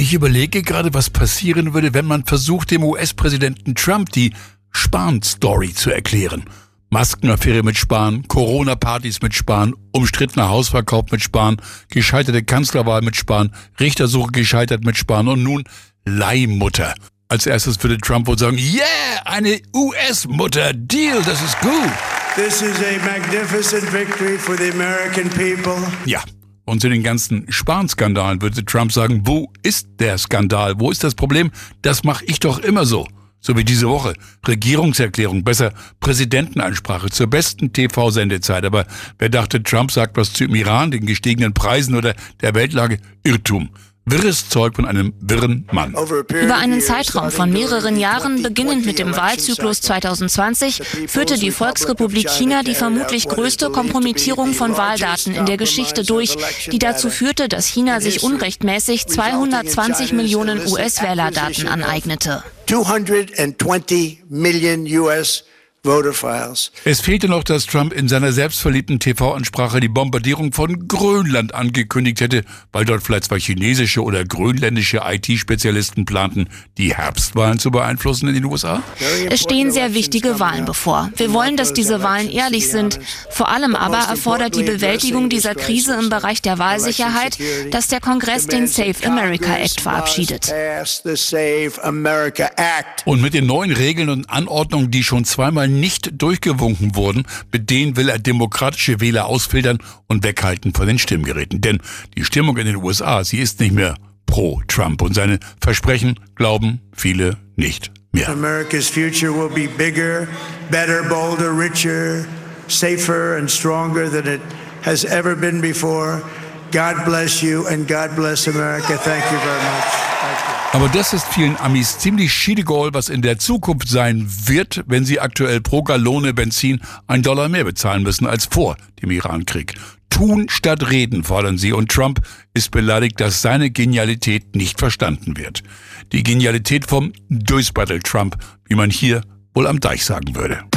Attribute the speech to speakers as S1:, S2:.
S1: Ich überlege gerade, was passieren würde, wenn man versucht, dem US-Präsidenten Trump die Spahn-Story zu erklären. Maskenaffäre mit Spahn, Corona-Partys mit Spahn, umstrittener Hausverkauf mit Spahn, gescheiterte Kanzlerwahl mit Spahn, Richtersuche gescheitert mit Spahn und nun Leihmutter. Als erstes würde Trump wohl sagen, yeah, eine US-Mutter, Deal, das ist gut.
S2: This is a magnificent victory for the American people.
S1: Ja, und zu den ganzen Spahn-Skandalen würde Trump sagen, wo ist der Skandal, wo ist das Problem? Das mache ich doch immer so. So wie diese Woche. Regierungserklärung, besser Präsidentenansprache zur besten TV-Sendezeit. Aber wer dachte, Trump sagt was zum Iran, den gestiegenen Preisen oder der Weltlage? Irrtum. Wirres Zeug von einem wirren Mann.
S3: Über einen Zeitraum von mehreren Jahren, beginnend mit dem Wahlzyklus 2020, führte die Volksrepublik China die vermutlich größte Kompromittierung von Wahldaten in der Geschichte durch, die dazu führte, dass China sich unrechtmäßig 220 Millionen US-Wählerdaten aneignete.
S2: 220 million US voter files.
S1: Es fehlte noch, dass Trump in seiner selbstverliebten TV-Ansprache die Bombardierung von Grönland angekündigt hätte, weil dort vielleicht zwei chinesische oder grönländische IT-Spezialisten planten, die Herbstwahlen zu beeinflussen in den USA.
S3: Es stehen sehr wichtige Wahlen bevor. Wir wollen, dass diese Wahlen ehrlich sind. Vor allem aber erfordert die Bewältigung dieser Krise im Bereich der Wahlsicherheit, dass der Kongress den Safe America Act verabschiedet.
S1: Und mit den neuen Regeln und Anordnungen, die schon zweimal nicht durchgewunken wurden, mit denen will er demokratische Wähler ausfiltern und weghalten von den Stimmgeräten. Denn die Stimmung in den USA, sie ist nicht mehr pro Trump und seine Versprechen glauben viele nicht mehr.
S2: America's future will be bigger, better, bolder, richer, safer and stronger than it has ever been before. God bless you and God bless America. Thank you very much. Thank you.
S1: Aber das ist vielen Amis ziemlich schiedegal, was in der Zukunft sein wird, wenn sie aktuell pro Gallone Benzin $1 mehr bezahlen müssen als vor dem Irankrieg. Tun statt reden, fordern sie, und Trump ist beleidigt, dass seine Genialität nicht verstanden wird. Die Genialität vom Durchsbattle Trump, wie man hier wohl am Deich sagen würde.